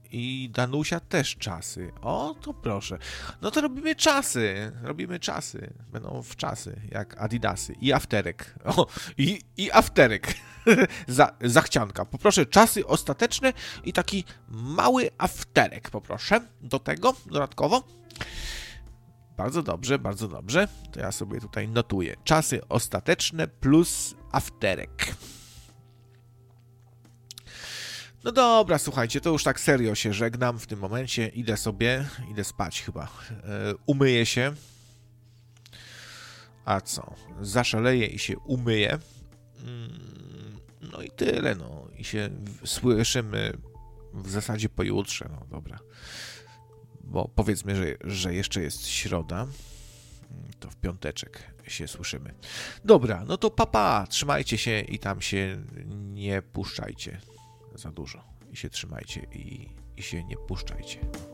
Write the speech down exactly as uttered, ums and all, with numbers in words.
I Danusia też czasy. O, to proszę. No to robimy czasy. Robimy czasy. Będą w czasy, jak Adidasy. I afterek. O, i, i afterek. Za, zachcianka. Poproszę czasy ostateczne i taki mały afterek poproszę do tego dodatkowo. Bardzo dobrze, bardzo dobrze. To ja sobie tutaj notuję. Czasy ostateczne plus afterek. No dobra, słuchajcie, to już tak serio się żegnam w tym momencie. Idę sobie, idę spać chyba. Yy, umyję się. A co? Zaszaleję i się umyję. Yy, no i tyle, no. I się słyszymy w zasadzie pojutrze, no dobra. Bo powiedzmy, że, że jeszcze jest środa. To w piąteczek się słyszymy. Dobra, no to papa, trzymajcie się i tam się nie puszczajcie za dużo. I się trzymajcie i, i się nie puszczajcie.